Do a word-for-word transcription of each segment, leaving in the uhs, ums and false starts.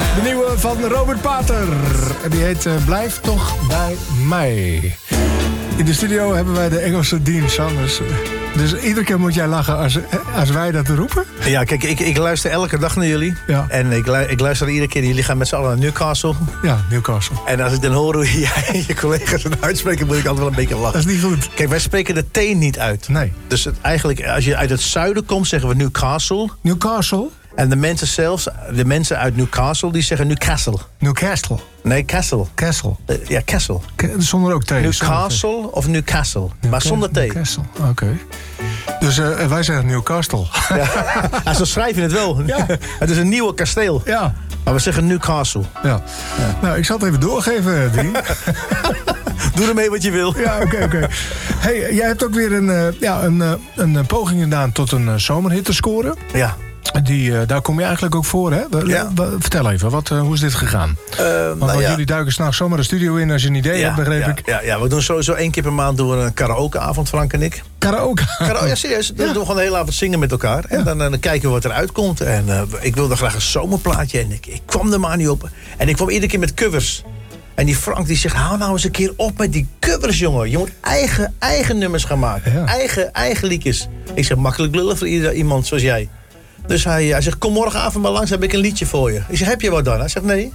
De nieuwe van Robert Pater. En die heet uh, Blijf toch bij mij. In de studio hebben wij de Engelse Dean Sanders. Dus iedere keer moet jij lachen als, als wij dat roepen? Ja, kijk, ik, ik luister elke dag naar jullie. Ja. En ik, ik luister iedere keer. Jullie gaan met z'n allen naar Newcastle. Ja, Newcastle. En als ik dan hoor hoe jij je collega's het uitspreken, moet ik altijd wel een beetje lachen. Dat is niet goed. Kijk, wij spreken de T niet uit. Nee. Dus het, eigenlijk, als je uit het zuiden komt, zeggen we Newcastle. Newcastle? En de mensen zelfs, de mensen uit Newcastle, die zeggen Newcastle. Newcastle? Nee, Castle. Castle. Uh, ja, Castle. K- zonder ook T. Newcastle of Newcastle. Newcastle. Maar zonder T. Newcastle, oké. Okay. Dus uh, wij zeggen Newcastle. Ja. Ja, zo schrijf je het wel. Ja. Het is een nieuwe kasteel. Ja. Maar we zeggen Newcastle. Ja. Ja. Nou, ik zal het even doorgeven, Dien. Doe ermee wat je wil. Ja, oké, okay, oké. Okay. Hey, jij hebt ook weer een, uh, ja, een, uh, een poging gedaan tot een uh, zomerhit te scoren. Ja. Die, uh, daar kom je eigenlijk ook voor, hè? Ja. Vertel even, wat, uh, hoe is dit gegaan? Uh, Want nou ja. jullie duiken s'nachts zomaar de studio in als je een idee ja, hebt, begreep ja, ik. Ja, ja, we doen sowieso één keer per maand doen we een karaokeavond, Frank en ik. Karaoke? Karaoke, ja, serieus. Dan ja. doen we gewoon de hele avond zingen met elkaar. En ja. dan, dan kijken we wat eruit komt. En uh, ik wilde graag een zomerplaatje. En ik, ik kwam er maar niet op. En ik kwam iedere keer met covers. En die Frank die zegt, hou nou eens een keer op met die covers, jongen. Je moet eigen, eigen nummers gaan maken. Ja. Eigen, eigen liedjes. Ik zeg, makkelijk lullen voor ieder, iemand zoals jij. Dus hij, hij zegt, kom morgenavond maar langs, heb ik een liedje voor je. Ik zeg, heb je wat dan? Hij zegt, nee.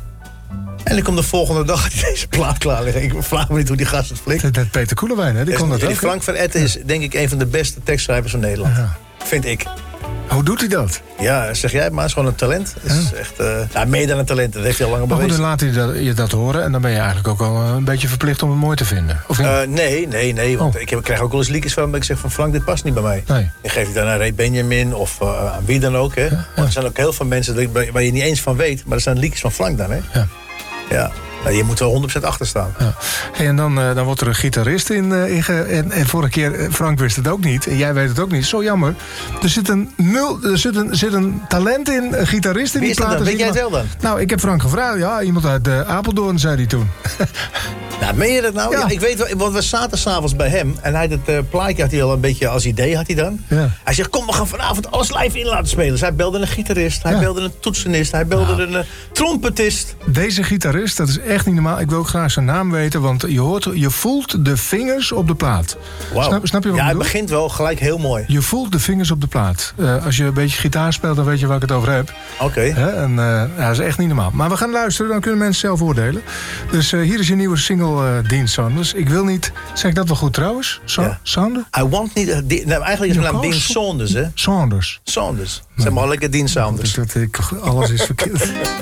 En ik kom de volgende dag deze plaat klaar liggen. Ik vraag me niet hoe die gast het flikt. Dat, dat Peter Koelewijn, hè? Die kon dat ook. Die Frank van Etten is denk ik een van de beste tekstschrijvers van Nederland. Ja. Vind ik. Hoe doet hij dat? Ja, zeg jij, maar het is gewoon een talent. Het is ja. echt, uh, ja, meer dan een talent. Dat heeft hij al lang bewezen. Maar goed, dan laat hij dat, je dat horen en dan ben je eigenlijk ook al een beetje verplicht om het mooi te vinden. Of uh, nee, nee, nee. Want oh. ik, heb, ik krijg ook wel eens liedjes van, ik zeg van Frank, dit past niet bij mij. Nee. Dan geef ik dan aan Ray Benjamin of uh, aan wie dan ook. Hè. Ja, ja. Er zijn ook heel veel mensen waar je niet eens van weet, maar er zijn liedjes van Frank dan. Hè. Ja. Ja. Nou, je moet wel honderd procent achter staan. Ja. Hey, en dan, uh, dan wordt er een gitarist in. Uh, in ge- en, en vorige keer, Frank wist het ook niet. En jij weet het ook niet. Zo jammer. Er zit een, mul- er zit een, zit een talent in, een gitarist in Wie die plaat. Weet jij het wel dan? Nou, ik heb Frank gevraagd. Ja, iemand uit uh, Apeldoorn, zei hij toen. Nou, meen je dat nou? Ja. Ja, ik weet wel, want we zaten s'avonds bij hem. En hij het uh, plaatje had hij al een beetje als idee, had hij dan. Ja. Hij zegt, kom, we gaan vanavond alles live in laten spelen. Dus hij belde een gitarist, hij ja. belde een toetsenist, hij belde ja. een uh, trompetist. Deze gitarist, dat is echt niet normaal. Ik wil ook graag zijn naam weten, want je hoort, je voelt de vingers op de plaat. Wow. Snap, snap je wat ja, ik het begint wel gelijk heel mooi. Je voelt de vingers op de plaat. Uh, als je een beetje gitaar speelt, dan weet je waar ik het over heb. Oké. Okay. En uh, ja, dat is echt niet normaal. Maar we gaan luisteren, dan kunnen mensen zelf oordelen. Dus uh, hier is je nieuwe single, uh, Dean Sanders. Ik wil niet... Zeg ik dat wel goed trouwens? So- ja. Saunders? I want niet... Uh, die, nou, eigenlijk is mijn naam Dean Saunders, hè? Saunders. Saunders. Zeg maar lekker Dean Saunders. Dat, dat, ik, alles is verkeerd.